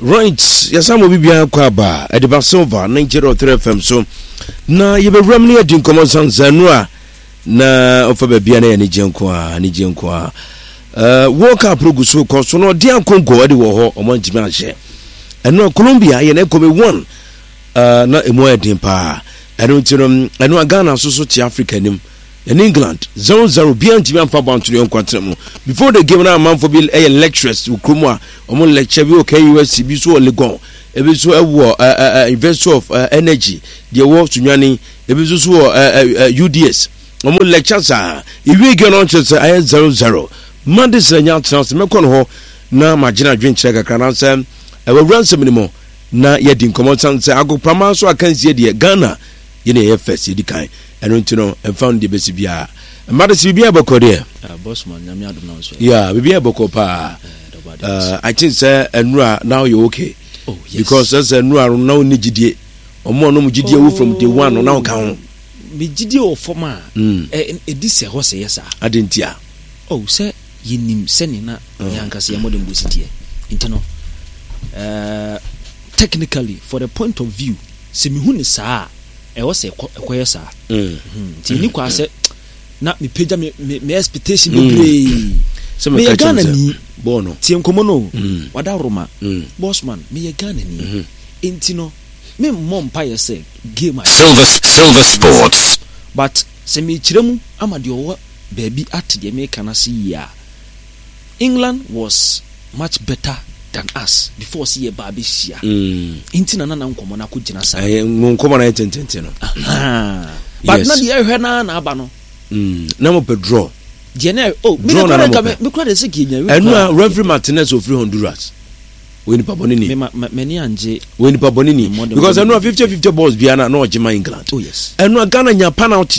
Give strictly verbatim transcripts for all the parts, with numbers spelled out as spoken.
Right, yasamo bibia kwa ba Ediba Silva ninety point three F M so na yebewram ne adin komo sansanua na ofa bia na ye jenkwa ne jenkwa uh World Cup proguso ko so no de ankonko ade wo ho omanjimi ahye eno Colombia ye na kome one uh na emo adin pa eno tinom eno Ghana so so ti Africa nim in England zero zero beyond Jimmy and Fabon to the Quantum. Before the game now, man for Bill a lecturers to Kumwa, Omon lecture okay, U S C B so Legon, a bit so a war, investor of energy, the awards to Yanni, a bit so U D S, Omon lectures are if we get on to I zero zero. Mondays and young chance, Mekon Ho, now my general drink check a cancer, I will run some anymore. Na yet in common sense, I go Pama so I can see the Ghana in a F S, the kind. I don't know and found the best bia. Mother Sibia Bokodia. Uh Bossman, Yamiado. Yeah, we be a Bokopa. Uh I think sir and now you're okay. Oh yes. Because as a no now nijidi or more no Gidio from the one on now count. Be Gidio for ma a this a horse, yes, sir. I didn't ya. Oh, sir, ye nim sending na Yankasi modern busity. Internal. Uh technically for the point of view, Semihun is sa. I was a choir, sir. Tini Quasset, not me page me expectation. Some me a gun and Bono, Tiam Comono, Wadaroma, Bossman, me a gun and Intino, me mom pie say, game Silver Silver Sports. But semi chiremu amadio baby at the American see ya. England was much better than us before see a baby shia. Intina na nkomo na kujina sa. Eh nkomo na tentente no. But na the hwe na na aba no. Mm. Na mo pe draw. Jene oh me na ka me kura de siki nya. Enu referee Martinez of Honduras. We ni paboni ni. Me many anje. We ni paboni ni. Because enu fifty fifty balls bia na no Jima England. Oh yes. Enu Ghana nya penalty.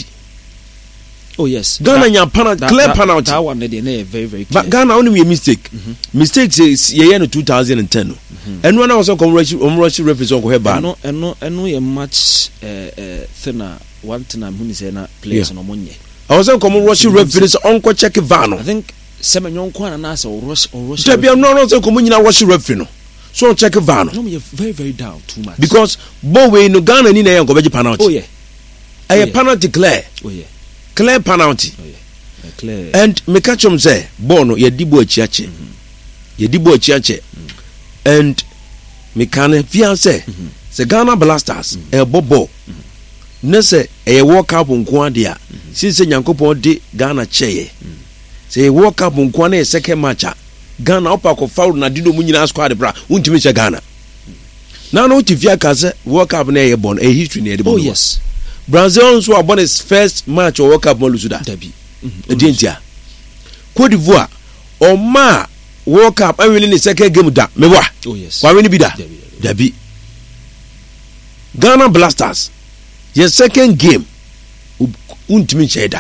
Oh yes. Ghana nya penalty, clear penalty. That one they very very clear. But Ghana only a mistake. Mm-hmm. Mistakes is ye in two thousand ten. Mm-hmm. And when I was on commercial commercial referees on Heba. No, and no and no a much uh uh thinner one thing I'm going to say na players no money. I was on commercial referees on ko check Vano. I think seven young kwana na say or rush or rush. There be no no say community na watch referee no. So check Vano. No me very very down too much. Because bo we no Ghana ni na yan go be penalty. Oh yeah. A penalty clear. Oh yeah. Clear penalty. Oh yeah. Clear. And me catch him say bono ye dibo achiache. Ye dibo achiache. And me can fiance say Ghana Blasters e bobo. Ne say e World Cup nko ade a since Nyankopon de Ghana cheye. Say World Cup nko na second match Ghana opa ko foul na dido mu nyina squad bra untimi che Ghana. Na no tifia ka say World Cup na e bon e history na e de. Oh yes. Brazil so won his first match or World Cup mo lusuda. Dabi. Edientia. Cote d'Ivoire o ma World Cup I win the second game da me wa. Oh yes. Wa win bi da. Dabi. Ghana Blasters your second game untimi cheda.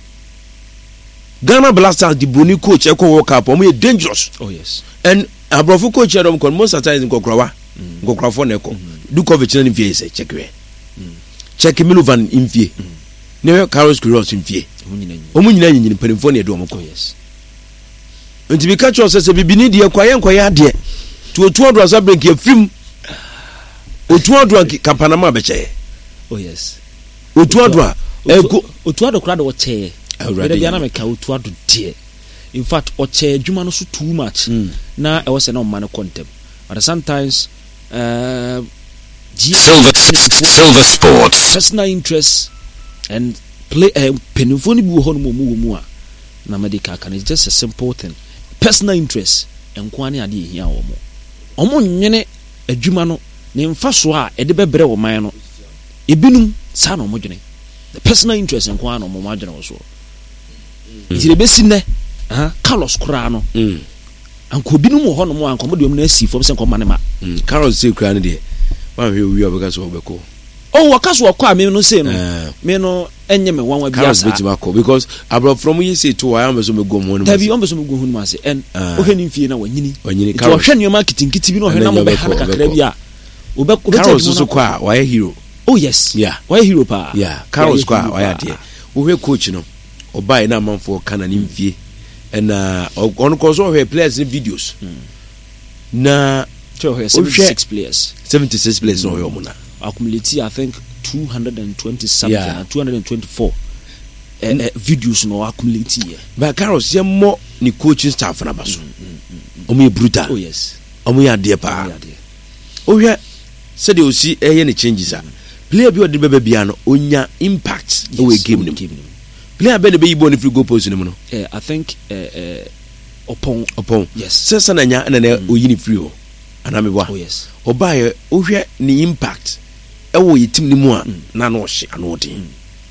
Ghana Blasters the Bruni coach e ko World Cup o mo dangerous. Oh yes. And abrofu coach e don kon most of the time kokrowa. Kokrowa na ko. Dukovic na nfie say check we. Check Milovan infie. Ne Carlos Queiroz infie. Omu nyina nyini penfo ne do omko. Yes. Nti bi catch us say bibini de kwaye nkwaye de. To otu odo asa break e film. Otu odo kampanama be che. Oh yes. Otu odo eko otu odo kra de wo che. Awurade bia na meka otu odo de. In fact o che adwuma no so too much. Mm. Na e wo se na o man contem. But sometimes uh Silver Silver Sports personal interest and play a uh, penifoni bu ho no mu mu a na medical can is just a simple thing. Personal interest enko ane ade ehia wo mo omo nwene adwuma no ne mfa so a e de bebre wo man no ebinum sa na omo dwene the personal interest enko ane omo madwene wo so itire besi ne aha Carlos kura no mm anko binum ho no mo anko mo de om na asi fo se enko mane ma Carlos se kura ne de wa we we obeka so obeko oh wakaso wakwa me no say no me no enye me wanwa bia sa because abro from you say to I am so me go mo no tabi on be so me go hu no ase en ohani fie na wanyini wanyini to ohwe ne ma kitinkiti bi no ohwe na mo be ha kakra bia obeko Carlos so kwa why hero oh yes yeah why hero pa yeah Carlos kwa why ade ohwe coach no obai na manfo kana ni mfie and uh on ko so ohwe players videos na seventy-six players seventy-six players no yo muna accumulate I think two hundred twenty something yeah. two hundred twenty-four uh, uh, videos no accumulate here but Carlos ye mo ni coaching staff na baso omo ye brutal oh yes omo ya de pa o hwe se de osi eye ne changes a player bi odi bebe bia no onya impact o we game nim player be ne be yibo ne free goal post nim no eh I think eh uh, uh, upon upon yes se se na nya na na oyini free o ana me bwa oh yes o ba ye o hwe ni impact e wo ye team ni mu a na na o hye ana odin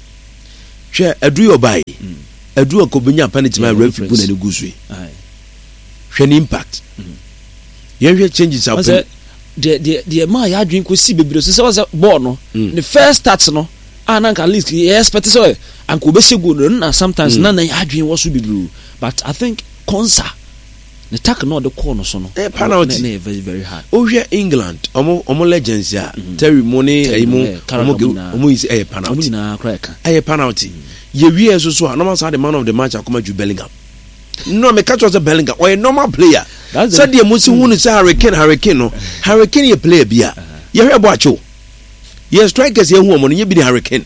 hwe adu yo bai adu akobenya penalty ma referee bu na ne gusui hwe ni impact ye hwe changes happen the the the ma ya adwin ko si bebiro so se was ball no the first touch no ananka at least he expect so anko be shegu no na sometimes na na ya adwin was bebiro but I think Konsa the tack no the corner so no eh penalty na very very hard o hwe England omo omo legends ya Terry Money ayimu omo omo is eh penalty omo na crack eh penalty ye wie so so normal say the man of the match akoma Jude Bellingham no me catch us Bellingham or a normal player said the musi won say Hurricane Hurricane no Hurricane ye player bia ye hwe bo acho ye strikers ye hu omo no ye bi the Hurricane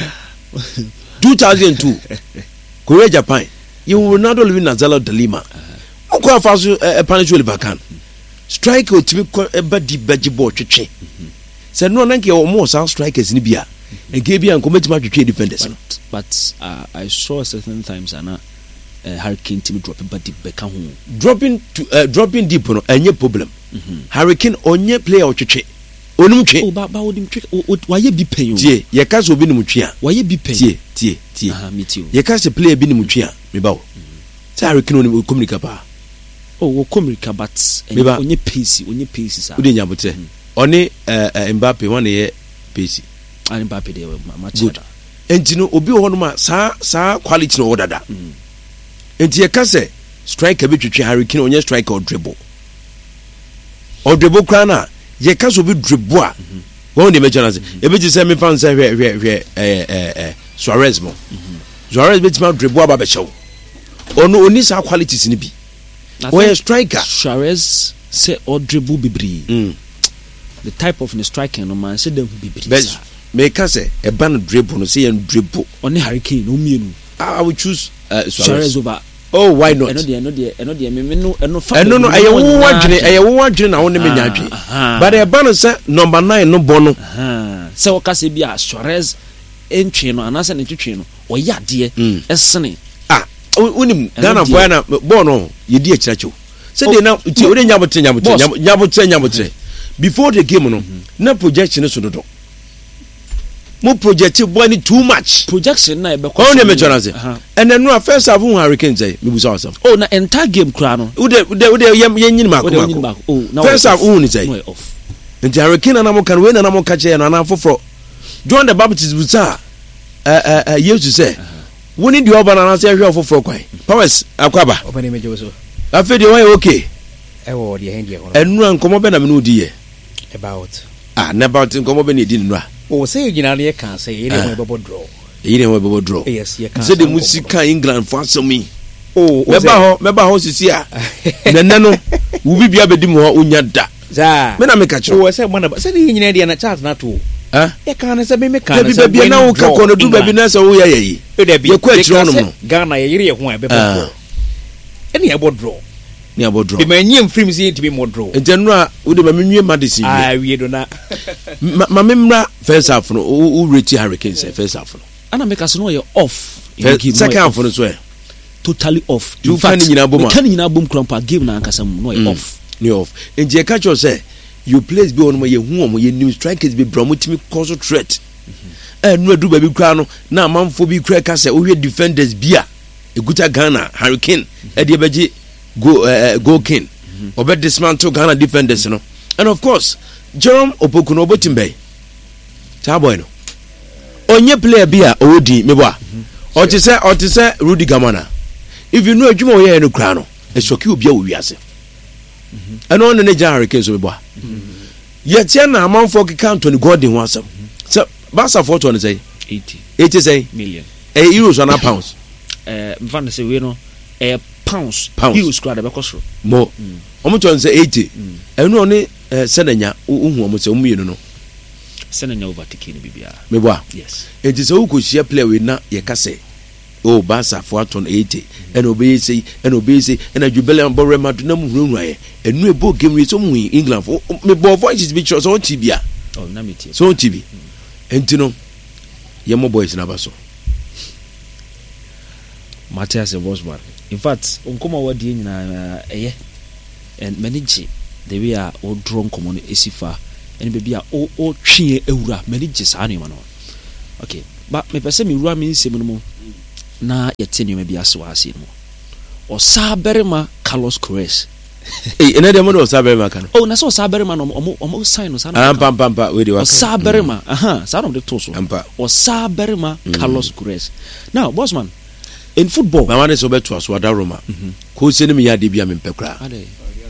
two thousand two Korea Japan you Ronaldo living Nazala de Lima okwa faso e panish Oliver Kahn strike o timi e ba di baji ball twetwe say no na nke o mo sa strikers ni bia e ge bia nko metima twetwe defenders but uh, I saw certain times ana uh, Hurricane team dropping but deep back home dropping to uh, dropping deep no any problem mm-hmm. Hurricane onye player o twetwe onum twe o ba ba odim twe wa ye bi pen o tie ye ka so bi ni mutwe a wa ye bi pen tie tie tie aha me too ye ka se player bi ni mutwe a me ba o say Hurricane onum communicate pa oh wo communicate but onye pace onye pace sa udi nyabote oni eh Mbappe one ye pace and Mbappe dey match entino obi ho no ma sa sa quality no wodada enti ye ka se striker bi twetwe Hurricane onye striker o dribble o dribble kwa na ye ka so bi dribble a won dey mention as e be say me fan say hwe hwe hwe eh eh Suarez mo Suarez be tima dribble aba be chew ono oni sa qualities ni bi o striker Suarez say o dribble bibri mm. the type of the striker no man say dem bibri but me ka say e ban dribble no say en dribble on Hurricane no mienu I would choose uh, Suarez. Suarez over oh why not eno de eno de eno de me no eno fa eno no aye wo wadwene aye wo wadwene na wo ne menya adwe but e ban say number nine no bono aha say o ka say bia Suarez entwe no anasa ne twetwe no o ya de esene ah unim Ghana boy na ball no ye di akiracho say dey na ti o de nyabotre nyabotre nyabotre nyabotre before the game no na projection so dodo mo project boy ni too much projection na e be ko ne me chona say and then no first half Hurricane say me busa awesome oh na entire game kra no wo de wo de ye nyini mako oh na first half wo ni say off and Hurricane na mo kan we na mo ka che na na foforo John the Baptist busa eh eh you to say wo ni di oba na na say hwe foforo kwai powers akwaba oba ne meje so afi de why okay e wo de hen de ho enu an komo be na me no di ye about ah na about komo be na di no o say you na le kan say e dey mo bebo draw e dey mo bebo draw yes ye kan say the musica England for me oh me ba ho me ba ho sisi a nene no wo bibia be di mo ho onya da za me na me ka cho o say mo na say ni nyina dey na chat na to ah e kan say me me kan say bibia na wo ka ko no du bibia na say wo ya yi ye ko atiro no no Ghana ye yire ye ho e bebo draw e na ye bo draw ni abo draw be manyem film say to be mo draw entenu a wo de ma menwie Madison ah wie do na ma memra first half no wo rate Hurricane say first half no ana make us no ye off second half no so totally off you can nyina bom can nyina bom krampa game na ankasa mu no ye off ni off enje e catch you say you place be on mo ye hu omo ye new strikers be promotimi cause threat eh no adu ba bi kra no na amanfo bi kra ka say wo hwe defenders bia eguta Ghana Hurricane e de beji go uh, go king mm-hmm. Obe dismantle Ghana defenders no and of course Jerome Opoku no botimbe ta boy no onye player bia odi mebo o ti say o ti say Rudy Gamana if you know adwuma o ye no kra no e shoki obi a wo wiase and on ne Hurricane so mebo ye tia na amanfo ke count on Gordon wasam so Barca for to say eighty eighty say million eh euros or pounds eh mfan say we no eh pounds pounds euros kra de be kosoro mo omo to say eighty enu oni eh senanya uhu omo se omu yenu no senanya overtaking bibia me boa yes enti se ukohia player we na ye kase o basa for aton eighty and obey say and obey say and adwubele am borre madu na muhurunwa ye enu ebo game we so mu England for me bo voices be so on T V a oh na me tie so on T V enti no ye mo boys na baso Matthias Bosman. In fact, unkoma wadi nyina eye and manage the way a o drone common esifa and baby a o o twie ewura manage saa no no. Okay, but me pese me wura me nsem no mo na yete ne bi ase wa ase no. O saberema Carlos Queiroz. Eh ena de mo no saberema kan. Oh, na so saberema no omo omo sign no sa no. Ah pam pam pam we dey wa. O saberema, aha, sa no de to so. O saberema Carlos Queiroz. Now, Bosman, in football my man is obeto aso ada Roma ko se ne me ya de bia me pekra ade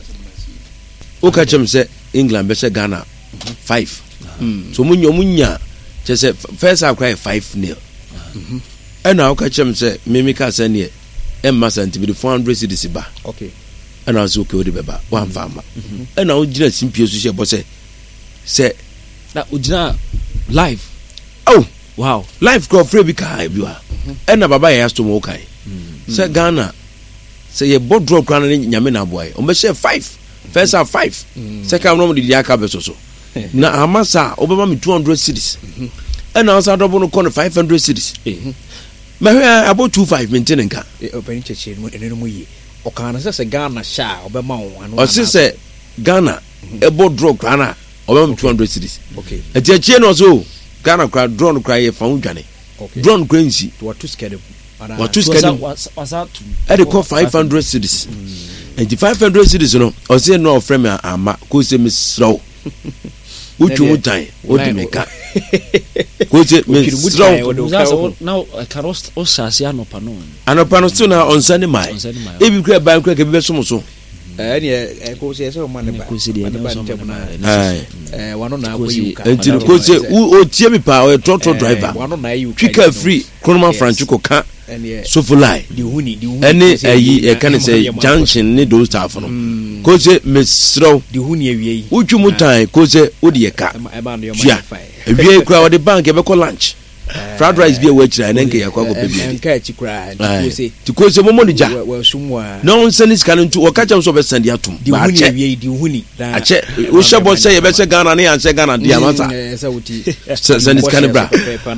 o ka chem se England be se Ghana five so munya munya che se first half cry five nil and now o ka chem se me me ka se ne e ma santibi four hundred cedis ba okay and now so ke o de beba one fama and now gina simpie so she bo se se na ojina live oh wow live crop free bi kai biwa ena baba ya sto mo kai se Ghana se ye bod drop kran ne nyame na boy o me share five first half five second round di aka be so so na amasa obema me two hundred cedis ena asa double no corner five hundred cedis me hwe about two five maintain nka opani cheche no ene no mu yi o kan se se Ghana sha obema won anu o se se Ghana e bod drop kran na obema two hundred cedis okay eti achie no so Ghana kra drone kra ye fa udwane drone kra nsi what to scared what to scared was that e dey call five hundred cedis and the five hundred cedis no o say no frame ama ko say me slow uchu mutan o de meka ko say me slow now Carlos o sase anopa no anopa no still na on Sunday mai e bi kra ban kra ke be so so eh ne ko say so man ba ko say dey eh wano na go you ka enti ko say o tie mi pa o trotro driver wano na you ka free Kronoman Francisco ka so for lie the huni the huni any ayi e kan say junction ni do staff no ko say me slow the huni awie uchu mutan ko say o de ka awie kra o de bank e be call lunch fried rice bi e wa kira na nke yakwa go pebi nka chi kra ko say ti ko say momo ni ja we sumwa no nsani scan ntu o ka cham so be send ya tum the huni awie the huni a che o shebo say e be se Ghana na ya se Ghana dia masa send scan bra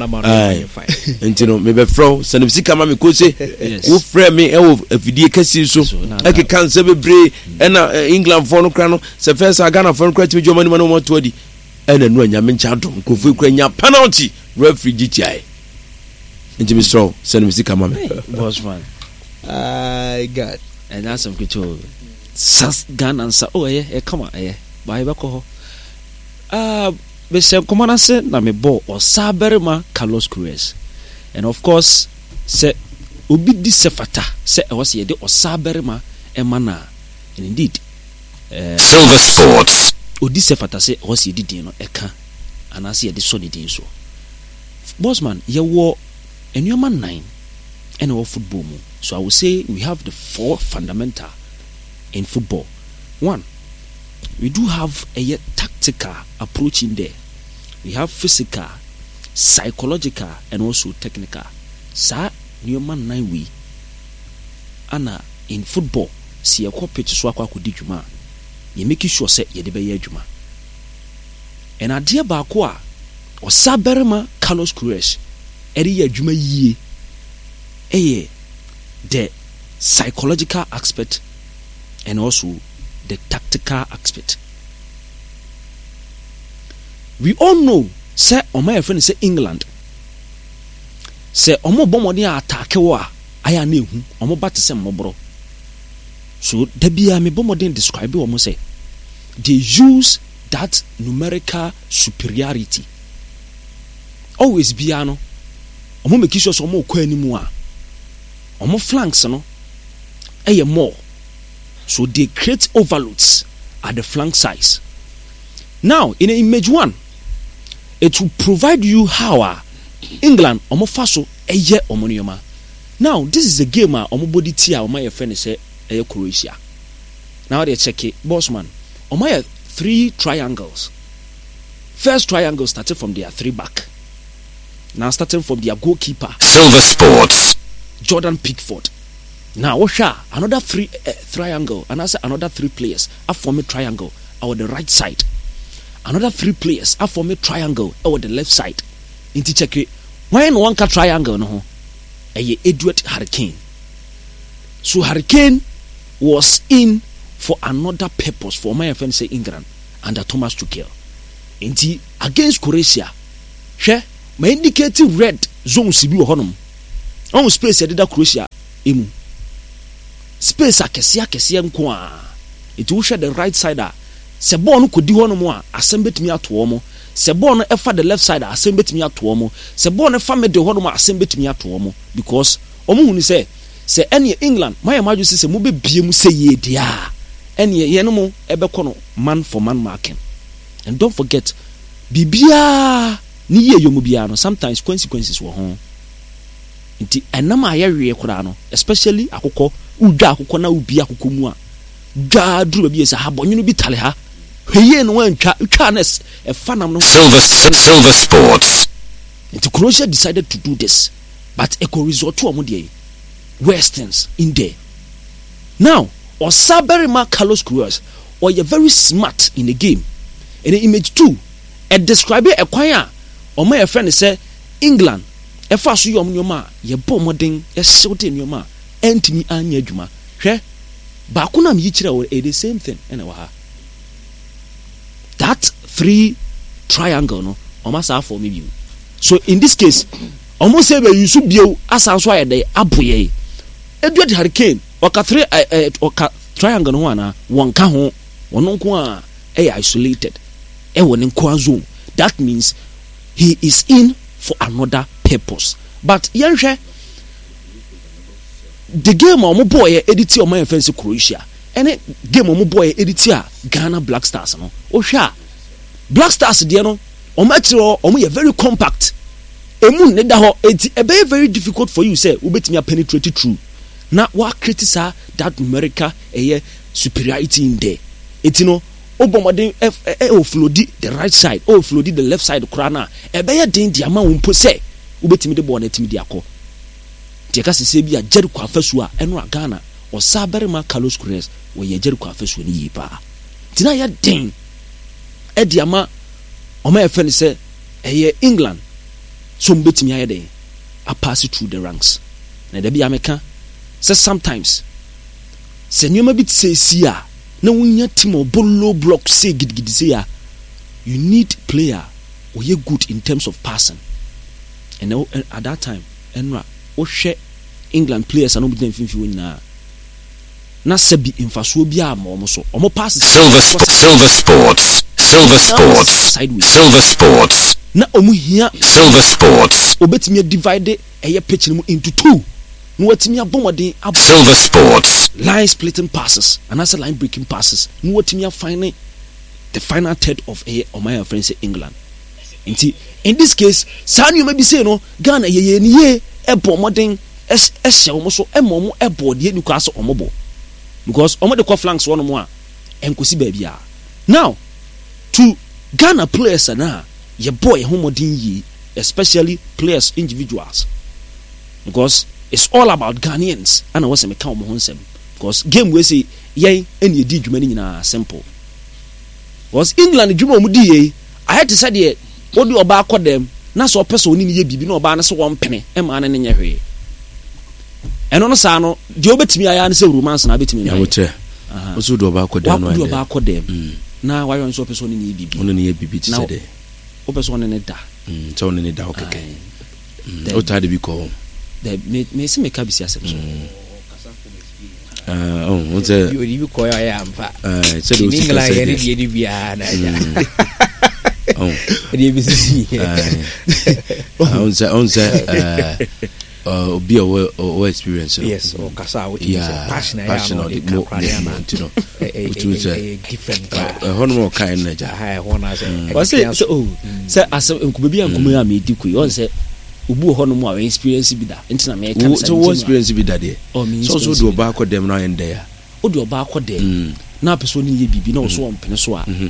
enti no me be fro send sika ma me ko say wo frɛ me e wo afidie kasi so e ke kan se bebre e na England for no kra no se first Ghana for no kra ti jomani ma no mo to di e na nu anya me ncha dom ko fu kra nya penalty referee G T I into Mister send me sika ma me Bosman I got and that's some control sas Ghana sa oh yeah e come on eh ba e ba ko ah be se komana se na me ball o saberema Carlos Queiroz and of course se obi di se fata se e was ye de o saberema e mana and indeed uh, Silver Sports odi se fata se o was ye di din no e ka anase ye de so ni din so Bosman ye wo enuama nine and our football mu. So I would say we have the four fundamental in football. One, we do have a yet tactical approach in there. We have physical, psychological, and also technical. Sa enuama nine we ana in football si ye ko pitch so akwa kodi dwuma. Ye make sure say ye de be ye dwuma. And ade ba ko a Osaberema Carlos Queiroz eri ya dwuma yie eye the psychological aspect and also the tactical aspect. We all know say on my friend say England say omo bomoni attack wa aya na ehu omo bat say mbobro so da bia me bomodin describe omo say they use that numerical superiority always bia no omo make sure so omo kwa animu a omo flanks no eye more so they create overloads at the flank size. Now in image one it will provide you how uh, England omo faso eye omo nyoma. Now this is a game a omo body tia omo ye friend say eye Croatia. Now they check it Bosman omo ye three triangles. First triangle started from their three back. Now starting from their goalkeeper, Silver Sports. Jordan Pickford. Now Osha, another three uh, triangle, and I say another three players are forming triangle on the right side. Another three players are forming triangle on the left side. Inti check it. When one ka triangle no, a Edward Hurricane. So Hurricane was in for another purpose for my friend say England under Thomas Tuchel. Inti against Croatia, she may indicate red zone sibi wo honom. On space e deda Croatia emu. Space akese akese nko a. It will share the right side a. Se ball no kodi honom a asem betimi ato omo. Se ball no efa the left side a asem betimi ato omo. Se ball no fa middle honom a asem betimi ato omo because omo hunu say se any England my imagine say mo be biem say ye dia. Any ye no mo ebe kono man for man marking. And don't forget bibia ni ye yomu bia no sometimes consequences wo ho. Nti enam aye we kura no especially akokɔ udwa akokɔ na ubi akokɔ mu a dwa duru bi esa ha bonwunu bi tale ha hweye no wantwa twanes e fanam no Silver Silver Sports. Nti Croatia decided to do this but e co resort to omode Westerns in there. Now Osaberi ma Carlos Queiroz or you very smart in the game. In the image two e describe e kwan a o my friend say England e fa so yom nyoma ye bɔ modern e shouting nyoma entimi anya adwuma hwɛ ba ko na me yikira o the same thing ena wa ha that three triangle no o ma sa for me bi. So in this case almost say we use bio asan so aye dey aboye Edward Hurricane oka three uh, oka triangle no ana won ka ho wono nko a e isolated e won nko zone. That means he is in for another purpose. But yenhwe the game omo boy edit o man fence Croatia ene game omo boy edit a Ghana Black Stars no o hwa Black Stars de no omo atiro omo ye very compact emu ne da ho enti e be very difficult for you say ubetimi penetrate through na wa criticize that numerical eh superiority in there enti no obomodin e offload the right side offload the left side kura na e be ye den dia ma wo mpo say ubetimi de ball na timi de akọ tiaka sese bi a Jericho afasu a eno a Ghana o Saberi ma Carlos Queiroz wo ye Jericho afasu ni yipa tina ya den e dia ma o ma efe ni say eh England so mbetimi aye den a pass through the ranks na da bi ameka say sometimes se nyoma bit say si a na wunya team o bollow block say gidigidi say a you need player o ye good in terms of passing. And at that time enra o hwe England players anu bi den finfi wona na sabi infaso bi a mo so o mo pass Silver Silver Sports. Silver Sports. Sideways. Silver Sports. Na omu hia Silver Sports. obetimi divide eye pitch mu into two no watimi abomodin ab Silver Sports. line splitting passes and as line breaking passes no watimi find the final third of a or my friends England. Inti in this case san you maybe say no Ghana ye ye ni ye e bomodin es ehye omo so e momo e body ni kwa so omo bo because omo de ko flanks one mo a enkosi ba bia. Now to Ghana players na ye boy homodin yi especially players individuals because it's all about Ghanaians and I was me count mo honsem because game we say yen eni edi dwuma ni nyina simple because England dwuma mu di ye I had to say the odi oba akodem na so person ni ye bibi na oba na so won pene e ma na ne nyehwe eno no sa no de obetimi aya na se romance na betimi ya wote oso do oba akodem no odi oba akodem na wa yon so person ni ye bibi ono ni ye bibi ti se de o person ne da mm so ne da okeke o ta de bi ko de me me se me ka bisi asem so ah oh o ze you you ko ya amfa eh se do si England ye di di bia na ja oh di bi si on se on se eh uh be a experience yes o kasa what you say passionate passionate mo you know it was a different hono kind na ja ha hono say o say so say asem nkuba bi ankuba ya me di ku on say obu hono mo a experience bi da ntina me kan so what experience bi da de so so do ba ko dem na end there o do ba ko dem na person ni ye bibi na o so on pene so a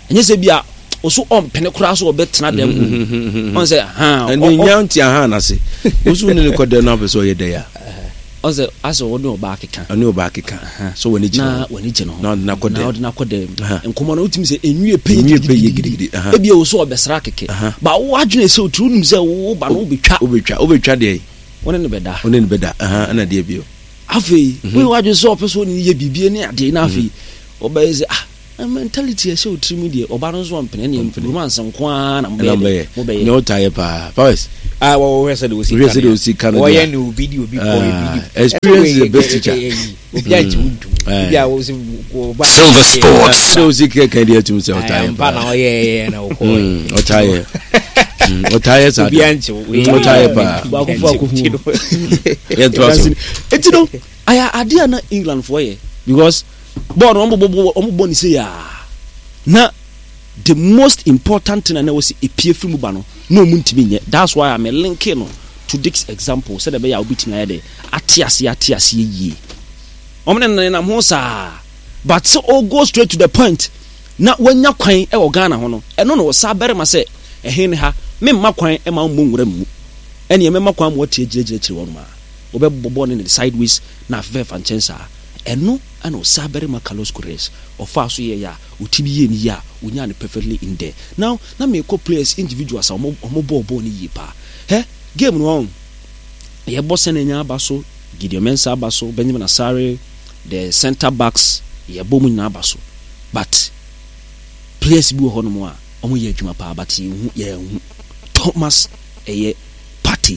enye se bia oso on pene kura so obetena dem on say ha and we nyanti aha na se oso ne ko de na be so ye de ya on say aso wo no ba keka ani oba keka so woni gina na woni gina na na ko de na na ko de enkomo na utimi se enwie pe enwie pe ye gidigidi e bia oso obesra keke ba wo adwene se otru nim se wo ba no betwa obetwa obetwa de woni ne beda woni ne beda aha na de bio afei we wadwe so opeso ni ye bibie ne ade na afei obeze ah mentality e show three media oba no so ampene ne romance nko a na mbe mo be no tie pa powers ah wo we say do see we say do see can o ye no video bi ko video experience the best teacher obi a ti undu obi a wo se ba Silver Sports. so see can can dey to say o tie pa na o ye na o ko o tie o tie sa obi anchi o tie pa ba ko fa ko hu ye to aso etino aya ade na England for ye because born on bobo on bobo ni say ya na the most important thing na was a pie film ba no no mu ntimi nye that's why I'm linking no to this example said be ya obitimi ya de atiase atiase yi omne na na ho sa but so all go straight to the point na wanya kwan e wo Ghana ho no eno no sa bere ma say ehe ne ha me mma kwan e ma mo nwura mu ene me mma kwan mo tie gire kire won ma obe bobo ne sideways na fe fan chancer eno ana osabere ma Carlos Queiroz ofa so ye ya otibi ye ni ya onya ne perfectly in there now na me ko players individuals omo omo ball ball ni yi pa he game no on ye boss na nya abaso Gideon Mensah abaso Benjamin Asare the center backs ye bomu nya abaso but players bi ho no mo a omo ye adwuma pa but ye hu ye hu Thomas eye Partey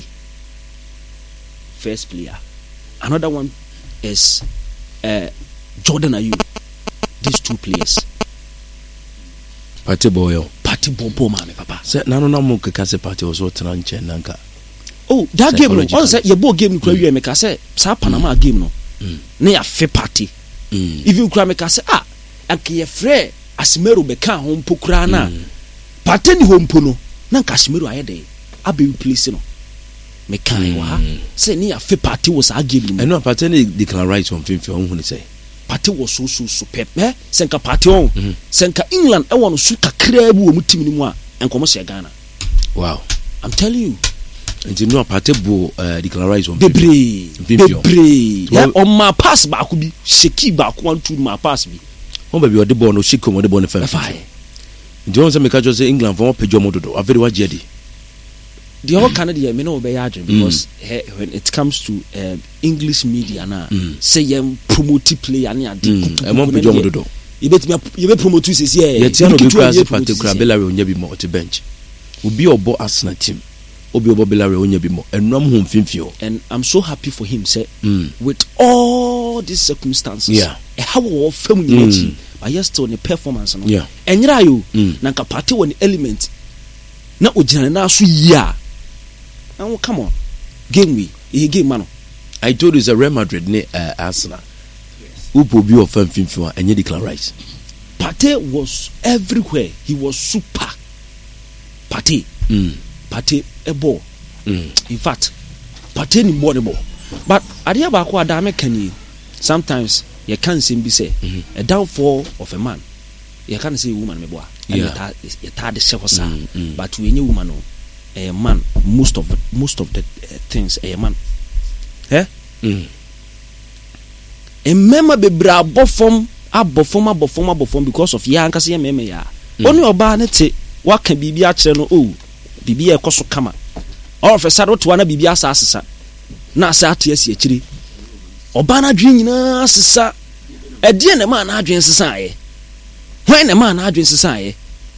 first player another one is uh, Jordan Ayew. These two players. Partey boyo. Partey bobo mame papa. Say na no na mo keka se Partey was so tranche nanka. Oh, that game no. On say ye bo game kura wi make say sa Panama game no. Na ya fe Partey. Even kura make say ah, anke ye frɛ Asimero be kan ho mpo kura na. Partey ni ho mpo no. Na nka Asimero aye dey. Abe replace no. Me kan wa say ni ya fe Partey was a game no. I know Partey ni declare right on fifty on hu say. Partey was so so superb eh senka Partey on senka England e won so kakra bu o mutimi ni mu a enkomo se Ghana. Wow, I'm telling you. And you know Partey bo uh, declare right on Bebre bebre yeah on my pass back bi sheki back one two my pass bi on be the ball no sheki mo the ball no fa fine. Do you say make just say England for pejo mo dodo averi wa jedi the whole Canada me no be yadre because mm. when it comes to uh, English media na mm. say you promote player na ade e mo pejo mo dodo you bet me you be promote say say ye tia no be class particular Bellerin onya bi mo to bench obi obo Arsenal team obi obo Bellerin onya bi mo enum ho mfimfio and I'm so happy for him say mm. with all these circumstances yeah e how wo fam nyinachi but yes still the performance no yeah enyira yo na nka Partey won element na ogina na so yi a now come on game we he game man I told you it's a Real Madrid ne uh, Arsenal yes upo bi of fifty and you declare right. Partey was everywhere. He was super Partey mm. Partey a ball mm. in fact Partey ni more ball but adia ba ko ada me kan sometimes you can say be say mm-hmm. a downfall of a man you can say woman me boa and yeah. you ta the shekosa mm, mm. but we any woman no a man most of most of the uh, things a man eh mm. a member be bra bofom abofom abofom abofom because of ya ankase ya meme ya oni oba ne te waka bibi a kire no oh bibi e koso kama all of a sudden to na bibi asa asesa na asa ate asi akiri oba na dwen nyina asesa e de na ma na adwen sesa aye hwan na ma na adwen sesa aye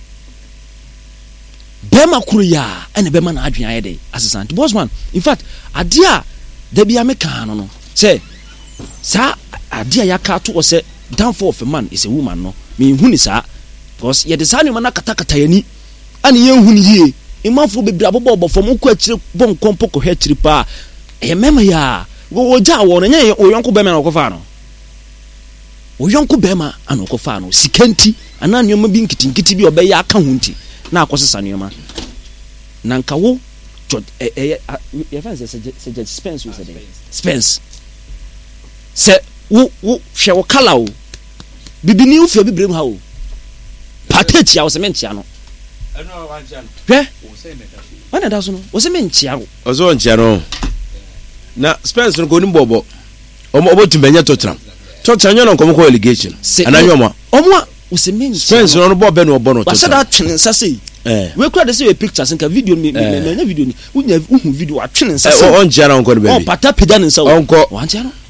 bema kuru ya ene bema na adwen aye dey assistant bossman in fact adia da bia me kan no no say sa adia ya ka to say downfall of a man is a woman no me hu ni sa because ye design man na kata kata yani ani ye hu ni ye imafo bebra bobo bofom ko akire bon kompo ko hwe akire pa e mema ya wo wo ja wo no nye o yonko bema na ko fa no o yonko bema ana ko fa no sikanti ana nyoma bi nkitinkiti bi obeya aka hunti na akosesa nyoma na nka wo eh eh ye fa se se Spence we say Spence se wo wo hwe wo kala o bibini wo fie bibrem ha o Partey menchia wo se menchia no hwɛ wana da so no wo se menchia wo ozo nchia no na Spence no ko ni bobo omo obotum benya Tottenham Tottenham no nkomo ko allegation ananyo mo omo a wo se menchia Spence no no bo be no obo no Tottenham wa se da twene nsa sei eh we kura de say pictures nka video me me na video ni unya uhu video wa twene nsa sei on nchia no nko no baby on pata peda nsa wo onko wa nchia no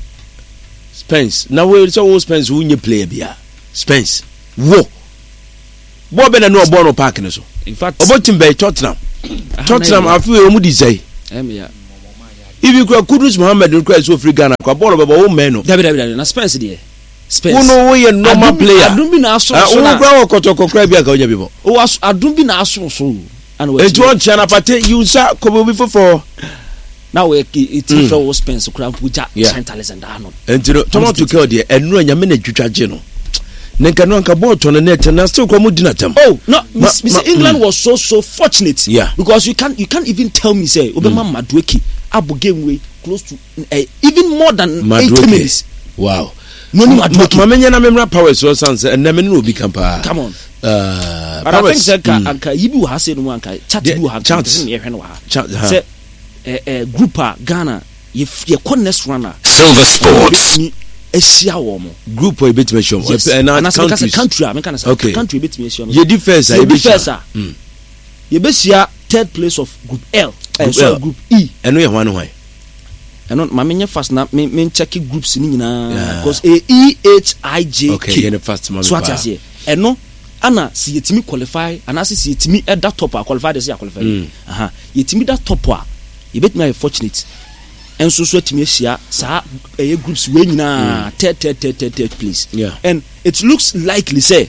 Spence na we so wo Spence unye player bia Spence wo bo be na no obo no park ni so in fact obotum be Tottenham Tottenham afi we mu di say em ya ibi kwa Kudus Mohammed no kwa so free Ghana kwa ball baba wo men no dabi dabi na Spence de Spence uno wo ye normal player adun bi na aso so na wo kwa okotoko kra bia ka onya bibo o aso adun bi na aso so and we e jo chana pate you sa ko bi fofo now we it for Spence kra puja Trentales and Arnold entino tomo to kill de enu anyame na dwitwaje no nenka no anka ball to na net na still kwa mu dinatam oh no Mister England was so so fortunate yeah. because you can't you can't even tell me say Obama mm. Madueke abo game way close to uh, even more than Madueke. eighty minutes wow no ni Madueke ma menya na memra power so sense and na me no obi kampa come on uh but I think say mm. anka yibi ha say no anka chat bi ha chance ne hwe no ha say eh eh group a Ghana ye ye next runner Silver Sports Asia wo mo group o bit me show and as country country am can say country bit me show ye defense ye be first ye be sia third place of group L eh so group E eno ye hwan hwan eno ma menye fast na me check groups ni nyina because a E H I J K okay ye first ma so what say eno ana si yetimi qualify ana si yetimi e that top a qualify dey qualify aha yetimi that top a ye bet me fortunate enso so atimi ahia sa eh groups we nyina third third third third place yeah. And it looks likely say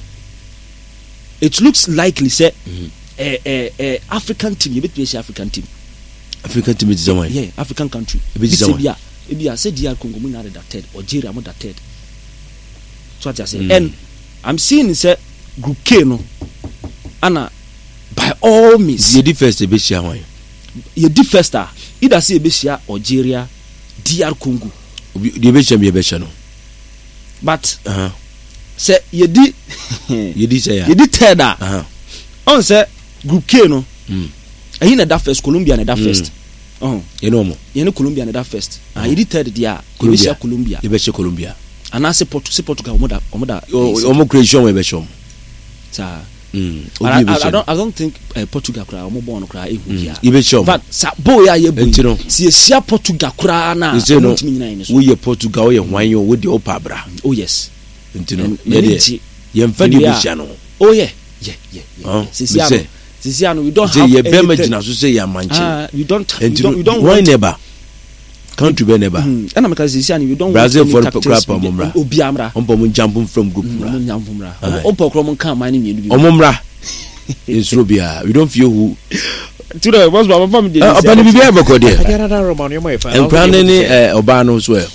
it looks likely say mm-hmm. eh eh eh African team you bet me African team African team is the one yeah African country Ebia Ebia say D R Congo mu na that third Algeria mu that third so what I say mm. And I'm seeing say group K no ana by all means ye di first e be share hwan ye di first ah either say e be share Algeria D R Congo ye be share me be share no but uh -huh. say ye di ye di say ye di third ah uh -huh. On say group K no mm ayi na that first Colombia na that first oh ye no mo ye no Colombia na that first ah ye di third dia ye be share Colombia ye be share Colombia and I say Portugal omo da omo da omo creation we be share sa mm I, I, I don't I don't think uh, Portugal kra omo born kra e hu here you be sure but sa boy ya ye bu Entino. si esia Portugal kra na omo timi nyina ni so we ye Portugal we ye hwan yo we de opabra oh yes entino ye de ye mfa di be share no oh yeah yeah yeah, yeah. sisi ano sisi ano we don't have ye be magina so say ya manche ah we don't we don't we don't why never country be never ana maka sisi ano we don't Brazil for crap omumra obi amra ompo mun jump from group mra mun jump mra ompo kro mun kan mani mienu bi omumra insuro bia we don't feel who to the boss baba fam dey obani bibia bako dey agara da romano mo efa empran ni oba no so eh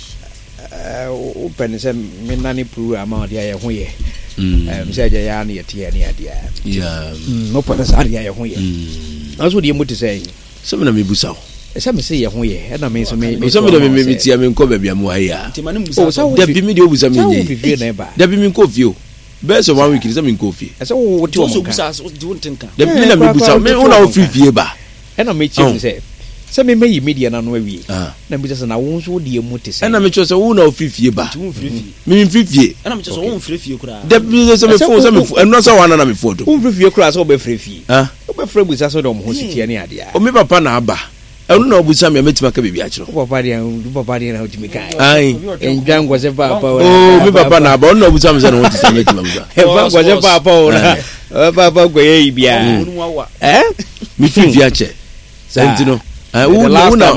open say me nani pru ama dia ye ho ye em say ja ya na ye tie ne adia yeah no pata sa dia ye ho ye aso die muti say so me na me busaw esa me say ye ho ye na me so me so me me me tia me nko ba bia mo haya da bi me de obusa me ni da bi me nko fio best of one week is me nko fie esa wo ti o mo busa di won tenka da bi na me busa me una o free fie ba e na me chi say se me me media na no awie na me just na won so de muti say e na me cho say una o free fie ba me free fie e na me cho say won free fie kura da bi say me phone say me e no say wana na me photo won free fie kura say obe free fie ah obe free busa so do mo ho sitia ne ade a o me papa na aba enu na obusa me metima ka bibia kiro papa dia papa dia na otimi kai ai enjan go se papa oh me papa na aba onu obusa me se na won tisa metima busa e fa go se papa o na papa go ye bia eh mi fifia che sentino ah una una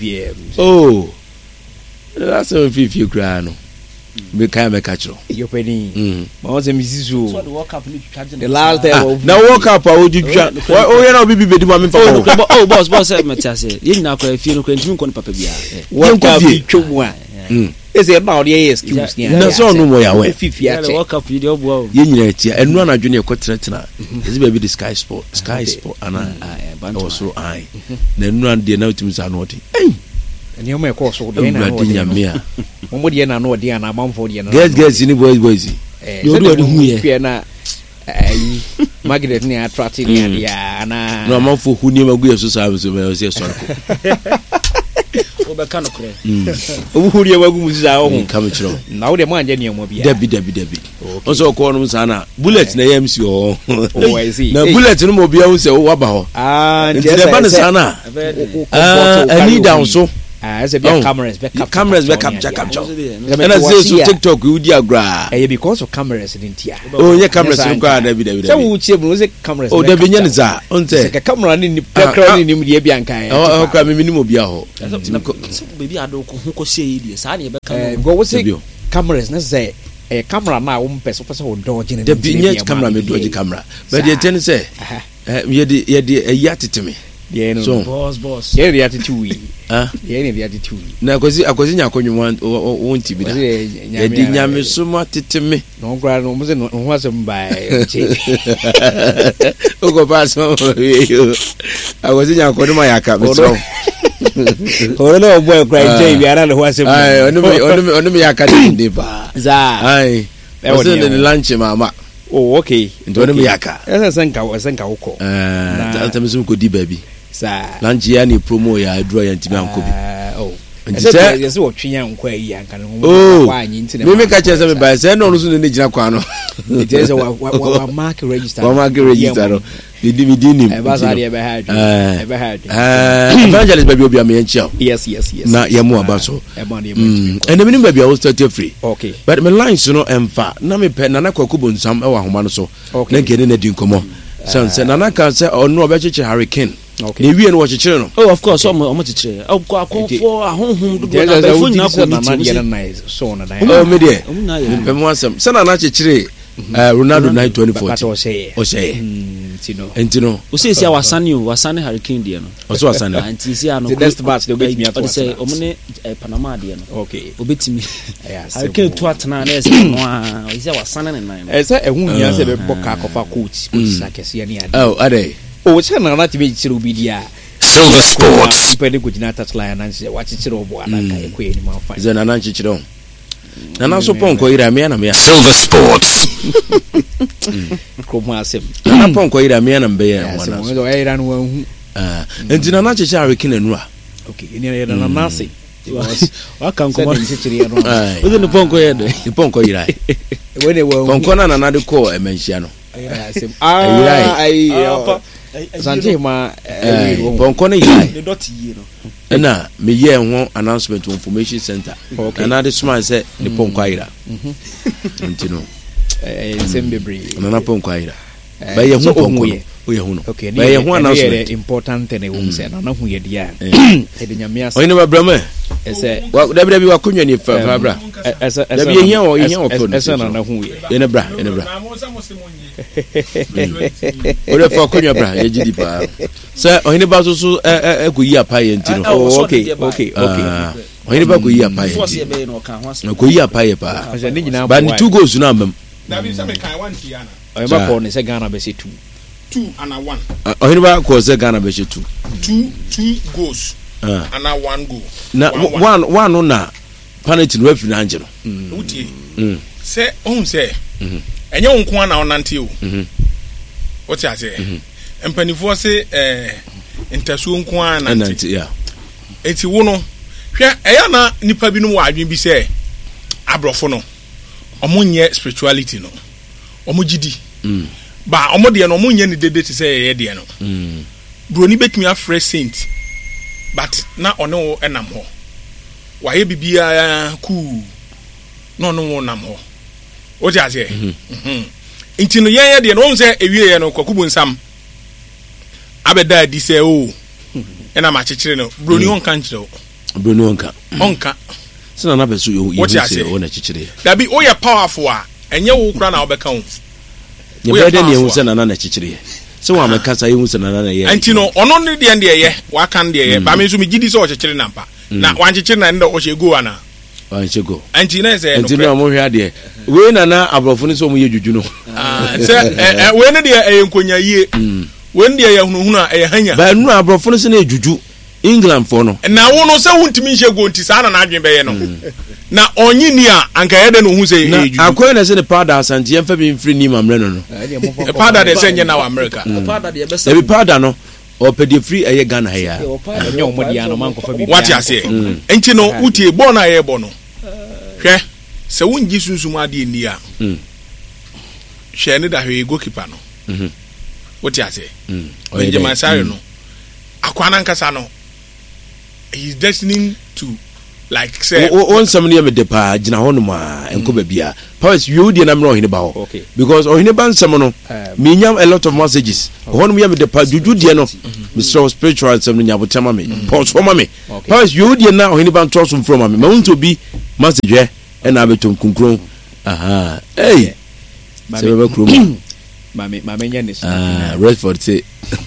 oh last time fifia kra no me kai me ka kiro yo peni ma o se mi sisu so the world cup ni charge the last time na world cup a o ditwa o ye na obi bi bedi ma me papa oh boss boss say me tia say ye nyina kwa fie no kwa ntimi ko papa bia world cup twom a ese na o dey excuse ni na so no mo ya we fifia che world cup dey obo ye nyina tia enu anadwo ne ekotra tena ezi ba bi the sky sport sky sport ana o so ai na enu an de na utimi sa no odi eh ni o me ko so de na o di nyamia mo mo de na no odi ana amamfo de na guys guys ni boys boys eh so de hu ye na ai magnet ni attract ni ya na no amafo hu ni magu yeso sa so me se so ko obeka no kure obu hu ri magu musa ho kam chiro na wo de mo anje ni mo bia dabi dabi dabi oso ko no sana bullet na M C o na bullet no mo bia wo se wo ba ho ah nje ba na sana ah ani down so ah as a big cameras back up cameras back capture capture and I say so TikTok we dia gra eh because of cameras in tia oh yeah cameras no kwa dabi dabi dabi say wo chie mo say cameras oh dabi nya nza onte say camera ni ni background ni mu dia bia nkan oh kwa me minimo bia ho baby ado ko ho ko sei die sa na ye beka eh go say cameras na say eh camera na wo mpese pese wo dodge ni dabi nya camera me dodge camera but the ten say eh ye di ye di yatiteme yeah no so boss boss yeah the attitude ah yeah the attitude na akozi akozi nya konwa wonti bi da ye di nyame suma titeme no gra no mo se no ho asem bai che ogo paso yo akozi nya konwa yaka betro ora no boy cry che bi ara no ho asem ai onu me onu me onu me yaka ndi ba za ai e won the lunch mama oh okay ndo onu me yaka esa senka senka uko eh tamizum ko di baby sa lunch ya ni promo ya adro ya ntimi ankobi oh ntse yesi wo twen yankwa yi anka no ho wa anyi ntine me me ka chese me ba se no no so ne gina kwa no ntse wa wa mark register wa mark register no di di di ni e ba sa dia be hard e be hard eh evangelist baby obi am yan chia yes yes yes na ya mu abaso e ba ni and the minimum baby I was start free okay but my lines no emfa na me pe na na kwakubo nsam e wa homa no so na nkene na di nkomo so se na na ka se onu obecheche hurricane okay we no wachichire no oh of course omo omo chichire o kwa akofo ahonhom do na ba fo nyina ko ni na nice so na dan oh me de omo na ye pe mo asem se na na chichire Ronaldo nine twenty fourteen o say o say ntino ntino o say sia wasane o wasane hurricane de no o so wasane anti sia no the next batch they bet me at o say omo ne Panama de no okay obetimi hurricane to atena na ese no a o sia wasane ne nan e say ehun nya se be boka kofa coach coach sakese ne ade oh ade o che na na tibe chire obi dia Silver Sports. Pede ko jina touchline na nse wa chichire obo anaka e ko eni ma fa ze na na chichire o na na so ponko ira me na me Silver Sports. ko ma asem na ponko ira me na mbe ya wana so e ira no hu ah entina na chichire hurricane nura okay eni ira na na se wa kan ko ma chichire no o de no ponko ye de ni ponko ira we ne wa ponko na na na de ko e menhia no asem ah ai Santi ma eh ponko na ira the dot ye no na me ye ho announcement information center and na de smart say ni ponko ira ntino eh sembebre na na ponko ira ba ye ho ponko o ye ho no okay ba ye ho announcement important ne wo say na na hu ye dia e de nyame asa o ni ba brama ese wa da bi wa konwa ni fa fa bra ese da bi hia o hia o ko ese na na hu ye ye ne bra ye ne bra o le fa konwa bra ye jidi pa se o ni ba so so e ko yi apa ye ntino oh okay okay okay o ni ba ko yi apa ye force ye be no kan ho ko yi apa ye pa ase ni nyina ba ni two goals na mam da bi se me kan one tiana o ba ko ne se Ghana be se two two and a one o ni ba ko se Ghana be she two two two goals and a one goal na one one na penalty no referee na anje no utie se on se enye wonko na onante o what you say empanifo se eh intasuo nko na nante ya enti wo no hwe eya na nipa bi no wa adwen bi se abrofo no omonye spirituality no omogidi ba omode no omonye ni dede te se ye de no broni betumi afre saint but na ono wo enam ho wa ye bibia ku no no wo nam ho o ti ase mhm nti no ye ye de no won se ewie ye no kwakubu nsam abeda di se o ena ma chechire no broni won kan chire o broni won kan onka sina na be so yo ye se o na chechire da bi o ye powerful a enye wo kura na obeka wo ye be de ne hu se na na chechire se wa me kasa ye hu se na na ye anti no ono ne de de ye wa kan de ye ba me so me gidi se o chechire na mpa na wan chechire na nda o she go ana wan che go anti na se no anti no mo hwa de we na na abrofo ni so mo ye juju no ah se we ne de e nkonya yie we ne de ye hunuhunu a e hanya ba nu abrofo ni se na juju England for no na wo no se wuntimi nhye go nti sa na na adwen beye no na onyi ni a anka yede no hu se eju akoy na se ne pada asante yem fa bi mfiri ni mamre no no e pada de se nye na wa America pada de be se bi pada no o pedi free eye Ghana ya nye o modi ano man ko fa bi what you say enti no utie bo na ye bo no hwe se wunji sunsum ade ni a hwe ne da hwe goalkeeper no mhm what you say Benjamin Sare no akwana nkasa no he's destined to like say on some near me de pa gina ho no ma enko ba bia powers you dey na me ohine ba ho because ohine ba nsem no me nyam a lot of messages ho no me de pa juju de no me so spiritual some nya botama me pause for me powers you dey na ohine ba nto so from me ma wonto bi message e na abeton kunkron aha hey se ba krum mame mame nya nis ah Redford say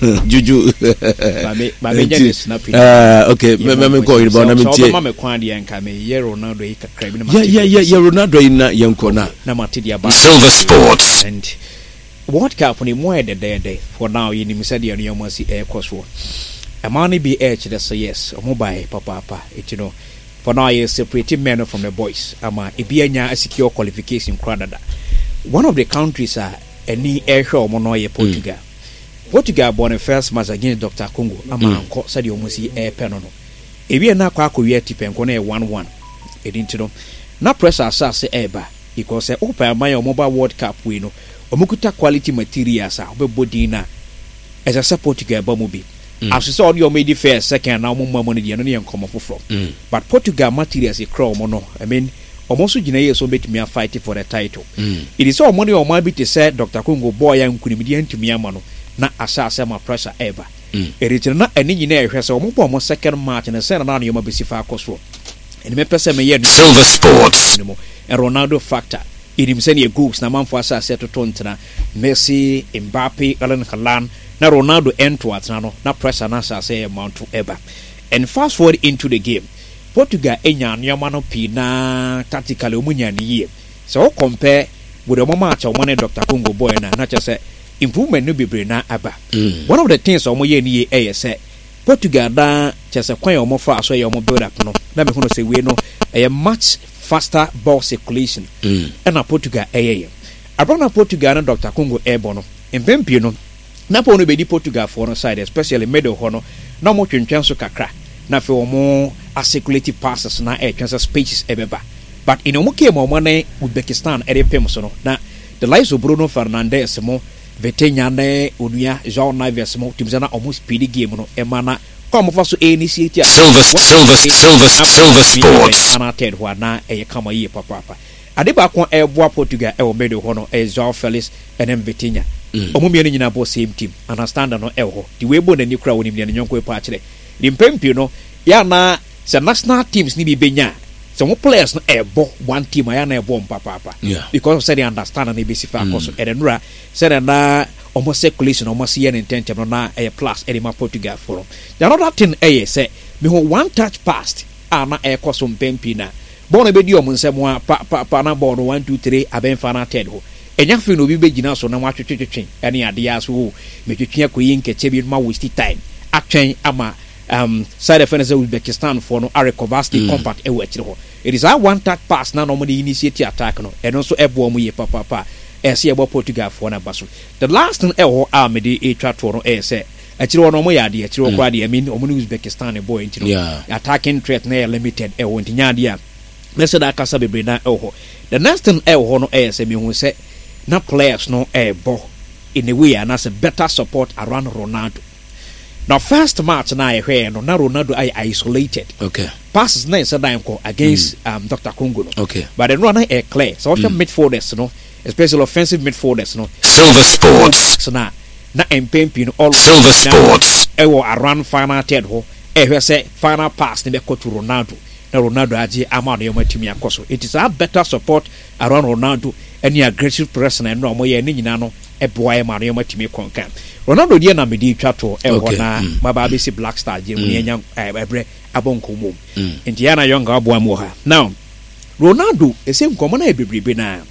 juju mame mame nya nis na pin ah okay me me ko irba na me tie so mame kwan de nka me ye Ronaldo yi kakra bi na yeah yeah yeah yeah Ronaldo yi na yenko na na mate dia ba Silver Sports and what cap ni mo e de de for now yi ni me said you know see air course wo amani be air to say yes o mobile papa papa it you know for now you separating men from the boys ama e bi anya a secure qualification Canada one of the countries are any air show mono ye Portugal mm. Portugal born first match against Doctor Congo ama mm. anko said you must see air pen no e bi na kwa akọwie tipen ko na one one e din tino na pressure asase eba because say open my mobile world cup we no omukuta quality materials a obebodi na as a Portugal ba mu bi as so all made first second na mo mo ne no ne enkomo foforo but Portugal materials e crow mo no I mean almost gina yeso betimi a fight for the title mm. It is all money or might be to say Doctor Congo boy and kunimidi ntumi amano na asase ma pressure ever mm. It is na eni nyina ehwe se omo bo second match na say na na yoma besifa akoso eni me pese me ye Silver Sports and Ronaldo factor it him say ye goals na manfo asase to tontena Messi Mbappe Erling Haaland na Ronaldo ento atna no na pressure na asase mount ever and fast forward into the game Portugal enya nyama no pi na tactically omunya ni ye so compare with the match o money Doctor Congo boy na na just say improvement no bebre na aba mm. One of the things o mo ye ni ye eh say Portugal da just kwan o mo fa so ye o mo build up no na me hono say we no a much faster ball circulation mm. And na Portugal eh ye abana Portugal na Doctor Congo ebo no empempie no na po no be di Portugal for no side especially middle hono na mo twentwen so kakra na fe omo articulated passes na air transfer spaces ebeba but in omo came omo na Uzbekistan ere pem so no na the likes of Bruno Fernandes mo Vetenya na Onua João Neves mo timza na omo speed game no e mana come for so initiate Silver Silver Silver Silver Sports ana ted ho na e kama yi papa papa ade ba kon e boa Portugal e o medo ho no e João Felix and Vetenya omo mi nyina bo same team understand no e ho the way bo na ni kura woni mi nyonko e pa kire the pempio no ya na the national teams ni bi benya some players no ebo one team ya na ebo papa papa because of say they understand and they be sifa koso e denura say na almost circulation almost here intent no na e plus e ma Portugal for the another thing eh say me ho one touch past ana e koso mpempi na ball na be di omo nsem a pa pa na ball no one two three aben fa na third ho enya fi no bi be gina so na wa twetwetwe ene ade ya so ho me twetwe akoyi nkeche bi ma waste time atwen ama um side of Uzbekistan for no Arekovasti mm. compact e wachire ho it is a one touch pass na no mo initiate attack no e no so ebo mo ye papa papa e se ebo Portugal for na baso the last thing e ho a me de e twa to no e se achire no mo ya de achire ko ade I mean omo Uzbekistan e boy ntino yeah. Attacking threat na limited e ho ntinya de a me se da kasa bebre na e ho the next thing e ho no e se me hu se na players no e bo in a way and as a better support around Ronaldo. Now first match na e hwe no na Ronaldo I isolated. Okay. Passes na said I go against mm. um Doctor Congo no. Okay. But then run e clear. So mm. midfielders no, especially offensive midfielders no. Silver Sports. So na na empempi no all Silver Sports. E wo around final third ho. E hwe say final pass ne be ko to Ronaldo. Na Ronaldo aje amado yo matimi akoso. It is a better support around Ronaldo any aggressive press na no mo ye ni nyina no e boa e maro yo matimi konka. Ronaldo die na medi twa to e ho na maba be si Black Star je mu nya ebre abonko mum. Enti ya na yonga aboa mu ha. Now Ronaldo ese nkomo na ebebrebe na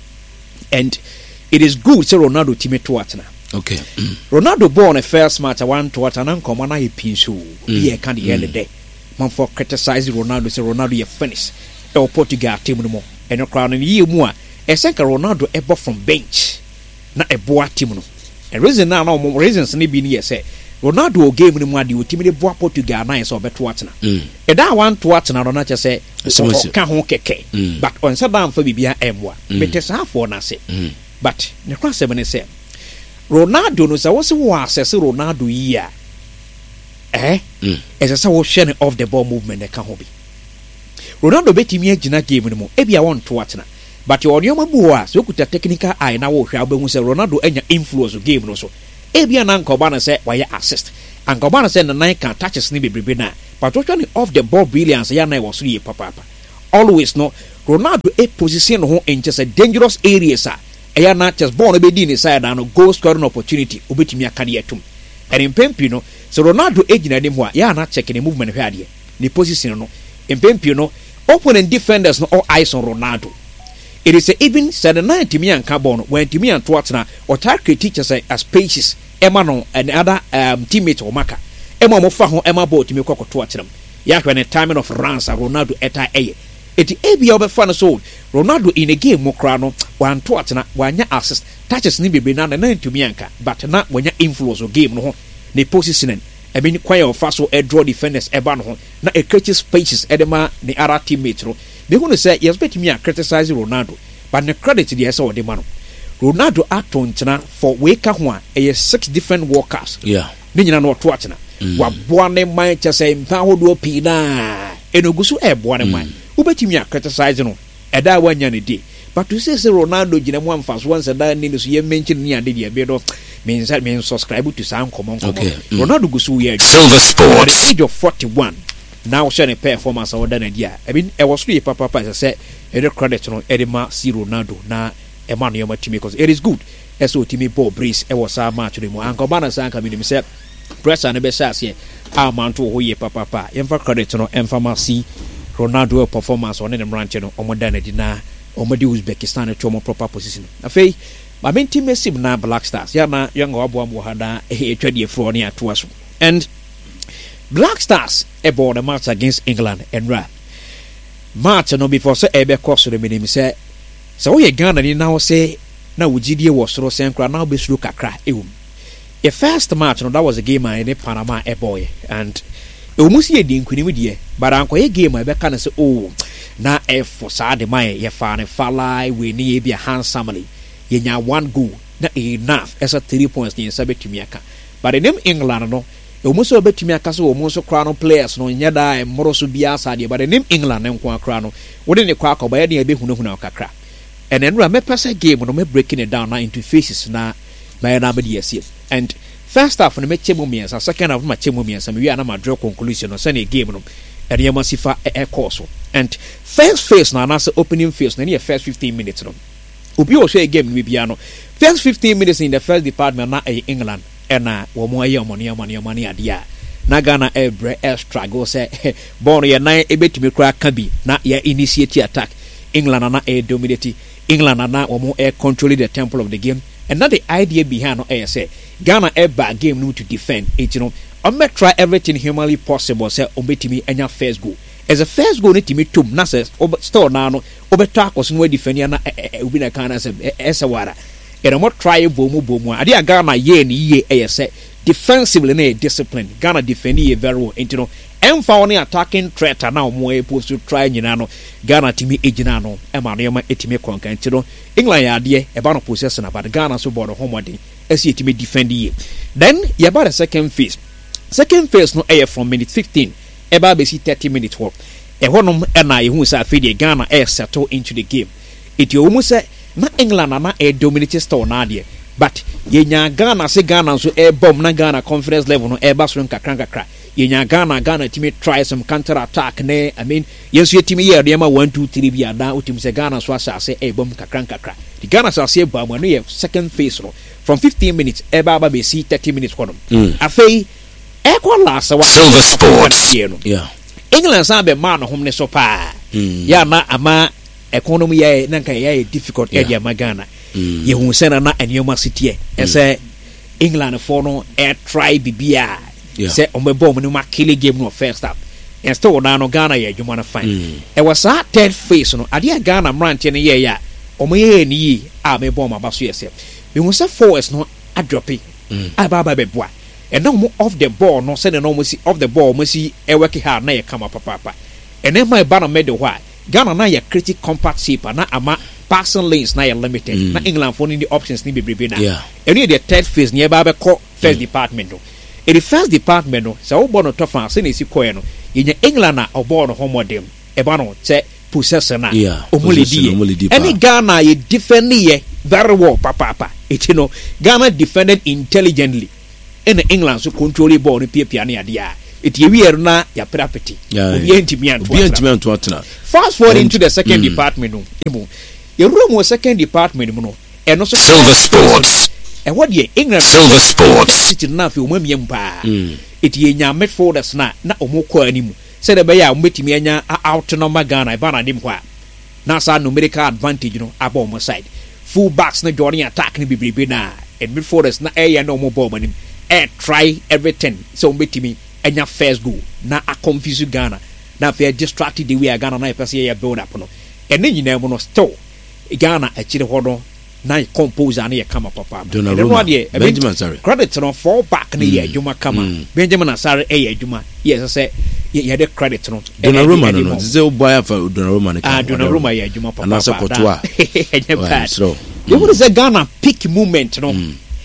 and it is good say Ronaldo time to atna. Okay. Ronaldo born a first match one to atna nkomo na e pinso. Be e kan de hele de. man for criticize Ronaldo say Ronaldo ye finish e Portugal team no mo eno kra no ye mu a e say ka Ronaldo e bo from bench na e bo team no and reason na no reasons ni bi ni ye say Ronaldo game ni mu ade o team de bo Portugal na so beto atena e da wan to atena no na che say ka ho keke but on say ban fa bibia emwa mete sa for na say but ne kwa se bene say Ronaldo no say wo se wo access Ronaldo yi a eh ese say wo share off the ball movement e ka ho bi Ronaldo betimi agina game ni mu e bia won to atena but your onyoma bu a so kuta technical eye na wo hwa ba hu say Ronaldo anya influence game no so e bia na nkoba na say why assist and nkoba na say na nine can touches ni bebrebe na but what off the ball brilliance ya na was really papa papa always no Ronaldo a position ho in just a dangerous areas a ya na just ball no be di ni side na no goal scoring opportunity obetimi aka ne atum and in pempi no so Ronaldo agina dem ho a ya na check the movement hwa ade ni position no in pempi no opponent defenders no all eyes on Ronaldo. It is a even said a nine to me and carbon when to me and Twatna or target teachers as paces, Emma and other um, teammates or Maka. Emma Mofaho, Emma Bo to me cock Twatnam. Yak when a timing of runs and Ronaldo eta a. It A B over fun soul. Ronaldo in a game Mokrano, one Twatna, one ya assist, touches Nibi Benan and nine to me anka, but not when your influence or game no. Ne positioning. I mean, quite a fast or draw defenders, Ebano, not a catches paces, Edema, the other teammates. They want to say, yes, bet me a criticize Ronaldo, but the credit to the S O de Mano. Ronaldo acton tena for Weka Hua, a six different workers. Yeah. Nina no Twatna. What one mind just say, Power do Pina, and Ogusu Eb one mind. Who bet me a criticize no, a da one yanny day. But to say Ronaldo, Jina one fast once and then needs to mention me and the bed of means that means subscribe to sound common. Okay. Ronaldo Gusu, Silver Sports. At the age of forty-one. Now showing a performance or done idea. I mean, I was really papa as I said, a credit on Edema C Ronaldo na Emmanuel Matimi because it is good. S O Timmy Paul Breeze, it was our match anymore. Uncle Banner Sanka mean himself. Press and the best here. Our man to who ye papa. Enfa credit on Enfa C Ronaldo performance on them ranch on modernity na or Madi Uzbekistan to more proper position. A fay, my main team is na Black Stars. Yana young Abu Hada a trade for near to us. And Black Stars about the match against England and Ra. Match no before so ebe course the minimum say so we Ghana ni now say na ugidie was so senkra now be slow kakra ewum. The first match no that was a game in Panama a boy and almost ye di nkwini die but ankoye game ebe kan say oh na e for sad my ye fa ne fala we ni e be handsomely ye nya one goal na enough as a three points ni sabetumi aka but in England no almost a bit me a castle almost crown players no yada and moroso biasa but the name England and kwa crown wouldn't the quack or by any be huna kakra and then me pass a game no me breaking it down now into faces na by an abadias and first half on the chemumias and second half my chemumias and we are not draw conclusion or send a game no and you must see a course and first phase now that's the opening phase near first fifteen minutes no ubi o share game with piano first fifteen minutes in the first department na England ena wo mo ayi omoni omoni omoni adia na Ghana ebre extra go say born ye nine ebetimi kra ka bi na ya initiate attack England na e dominate England na wo mo e control the temple of the game and not the idea behind no e say Ghana e ba game no to defend it you know I may try everything humanly possible say obetimi enya first goal as a first goal nitimi tum na say store na no obeto akos no defend ya na obi na kan na say esawara and I'm not trying bomu bomu. I did Ghana ye ni ye a say defensively na discipline. Ghana defend ye very well. And you know, and found attacking threat now more supposed to try you know Ghana timi ejinano. Emmanuel etime konka. And you know, England ya die about no possession about Ghana so board home wedding. As ye timi defend ye. Then ye about the second phase. Second phase no air from minute fifteen. Eba besi thirty minutes work. E honum ena ye hu sa fede Ghana air settle into the game. It you almost say na England na e dominate store na de but ye nya Ghana se Ghana so e bomb na Ghana conference level no e ba so nkakra nkakra ye nya Ghana Ghana timi try some counter attack ne I mean yes ye timi ye de ma one two three bi ada utim se Ghana so asase e bomb kakra nkakra the Ghana so ase ba mo no ye second phase no from fifteen minutes e ba ba be see thirty minutes kono afei e kwa last wa Silver Sports yeah England sa be man home ne so pa ya na ama economy ye nanka ye difficult yeah. area magana mm. ye hu sena na anyoma city e mm. say England for no air try bibia yeah. say o me bomb no ma kill game no first half and still now no Ghana ye adwuma no fine e was that third phase no ade a Ghana mrante no ye ya omo ye ni a me bom aba so yese we hu say forwards no adropi aba aba beboa and now mo off the ball no say no mo si off the ball mo si e work hard na ye kama papa papa and then my banner made the why Ghana na ye critic compact shape na ama passing lanes na ye limited mm. na England for the options ni bebrebe na yeah. and the third phase ni e ba be call first mm. department no in the first department no so wo no tofa se na si koye no ye England na obo no homo dem e ba no say possessor na yeah. omulidi any Ghana ye defend ye very well papa papa it you know Ghana defended intelligently in England so control the ball no pia na ade a it ye we na ya property obi entimi anto obi entimi anto atena fast forward and, into the second mm. department no emo ye room was second department no e no so Silver Sports e what ye England Silver Sports it na fi omamia mpa it ye nya midfielders na na omokọ animu say the be ya ometimi anya out no Ghana e ba na dim kwa na sa numerical advantage no aba omo side full backs na joining attack ni bibribe na and midfielders na e ya no mo ball manim e try everything so ometimi enya first goal na a confuse Ghana na fe distracted the way Ghana na person ya build up no and then you know no still Ghana a chire hodo na compose na ye kama papa Donnarumma Benjamin Asare credit no fall back na ye adwuma kama Benjamin Asare e ye adwuma yes say ye the credit no Donnarumma no no say oboya fa Donnarumma ne ah Donnarumma ye adwuma papa na say kotoa enye bad you would say Ghana peak moment no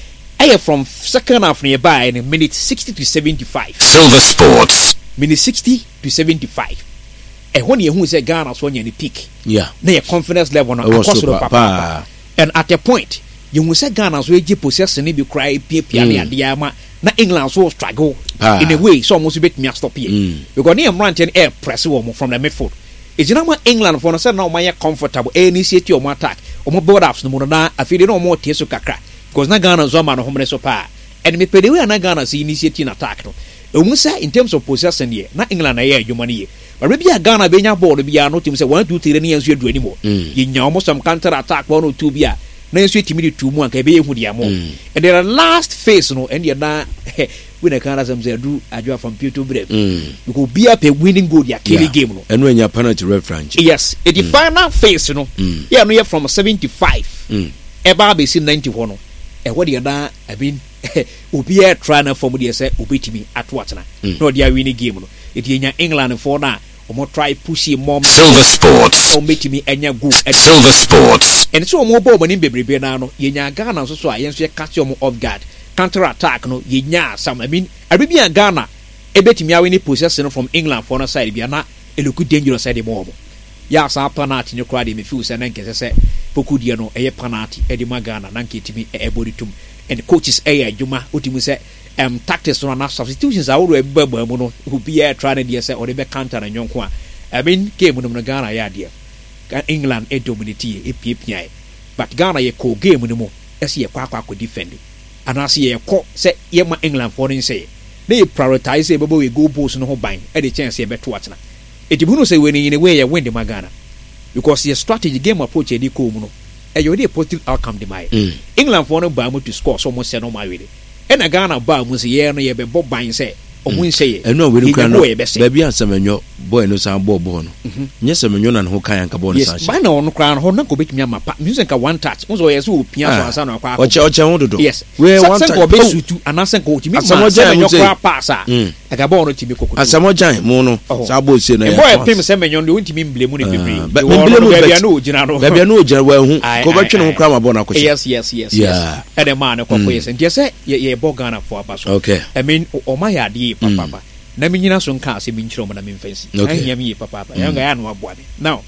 I from second half nearby in minute sixty to seventy-five. Silver Sports. Minute sixty to seventy-five. And when you say Ghana so when you peak. Yeah. Na your confidence level no across the papa. And at a point, you will say Ghana so you possess and be cry pia na dia ma na England so struggle in a way so almost bit me stop here. Mm. Because near Ranton air press from the midfield. It's not England for no say now my comfortable initiate your attack. Or more build ups no more na I feel no more tears so kakra. Because na Ghana zoma no homre so pa and me pede we na Ghana si initiating attack no e say in terms of possession here na England na ye adwuma ne ye but we bia Ghana be nya ball bia no team say one two three na yanso adu animo ye nya almost some counter attack one or two bia na yanso timi de two mu anka be yehu dia mo and the last phase no and ye na we na Ghana some say do adwa from Puerto Brave because bia pe winning goal ya kill game no and when your penalty reference yes it the final phase no yeah no ye from seventy-five e ba be see ninety-one no e what the other I mean obi e try na form dey say obetimi ato atena no dey win game no it nya England for na omo try push more Silver Sports obetimi enya go Silver Sports and so omo ball mani bebrebe na no ye nya Ghana so so a yenso ye catch omo off guard counter attack no ye nya some I mean Arabian Ghana e betimi awe ni possession from England for na side bia na e look dangerous side more ya sa penalty ne kwade me feel say na nkese say poku die no eye penalty e di Ghana na nketimi e boditum and coaches eye adwuma otimu say um tactics no na substitutions a wo ebaba mu no obi e try na die say o de be counter na nyonko a I mean game no Ghana ya de England e dominate e piepia but Ghana ye ko game no mo ese ye kwa kwa defend anase ye ko say ye ma England for say they prioritize e babo we go balls no ho ban e de chance e beto atena it you say when in a way you win the Ghana because your strategy game approach e dey ko mu no e you dey positive outcome dey my England for no ba mu to score so almost say no my way e na Ghana ba mu say ye no ye be bob ban say omun say e no we no no ba bia semenyo boy no san bob boy no nye semenyo na ho kan anka boy no san yes ba na ono kran ho na ko betimi ama pa music ka one touch unzo ye so opia so asa na kwa oche oche ho dodo yes we one touch ko be sutu anasen ko timi ma semenyo kwa pass a aga boy no timi kokoto asamojan mu no sa boy se na e boy pim semenyo no timi mblemu ne bebre ba mblemu ba bia no ogina no ba bia no ogina wa hu ko betwe no kra ma boy na ko yes yes yes yes e de man ko ko yes and yes ye bo Ghana for abaso okay I mean o ma ya de papa na me nyina so nka ase me nkyerɛ mo na me mfansi ahia me papa papa yanga ya no aboa me now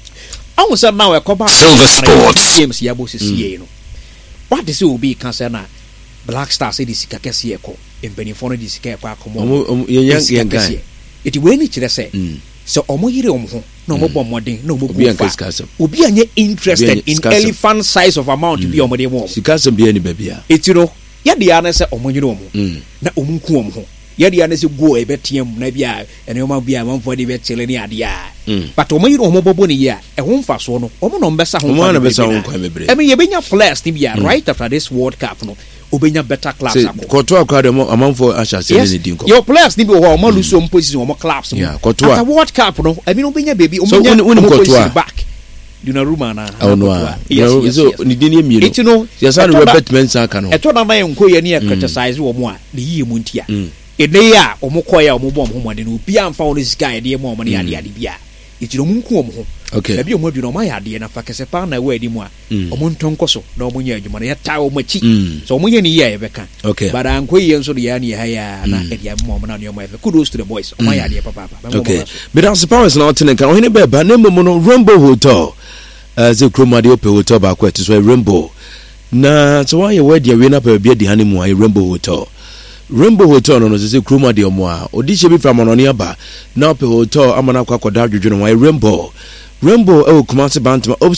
I was now a cover Silver Sports games ya bo sisi no what is obi kan say na Black Stars say this sika kese ye ko empanifo no this sika kwa komo ye yang yang kan it we ni kyerɛ sɛ so omo yire omo ho na omo bɔ modern na omo go fa obi anye interested in elephant size of amount bi omo de mo sika sem bi ani ba bia etiro ya de ya na sɛ omo yire omo na omo nku omo ho ya de ya na sɛ go e betiem na bia ene omo bia manfo de betele ni ade ya but omo yire omo bɔbɔ ni ya e ho mfa so no omo no mbesa ho omo na besa ho kwa mebre I mean ye benya players ni bia right after this World Cup no obenya better clubs say akọ koto akwa de amanfo asha say ne din ko your players ni bi wo o ma lose some position o clubs yeah koto after world cup no I mean obenya baby so when koto back Donnarumma na oh no yes so ni din ye mienu it no yes and Robert Mensah aka no eto na na enko ye ne criticize wo mo a ne yie mu ntia ene ya o mo koya o mo bom ho mode no obi amfa wo no sika ye de mo mo ne ade ade bia itiro mu nko mo ho okay bi o mo bi no ma ya de na fa kese pa na we adi mu a o mo ntonko so na o mo nya adwuma na ya ta o machi so o mo ye ne ye ye beka okay but anko ye nso de ya ne ya ya na e dia mo mo na ne o mo e kudos to the boys o ma ya de papa papa okay but as powers na otin kan o hene be ba na mo no Rainbow Hotel as a chroma de open hotel ba kwet so Rainbow na so why we dia we na pa bia di hane mu a Rainbow Hotel Rainbow Hotel no no se chroma de omo a odi che bi from no ne aba na open hotel amana kwa koda dwodwo no why Rainbow Rainbow e o Kumasi Bantama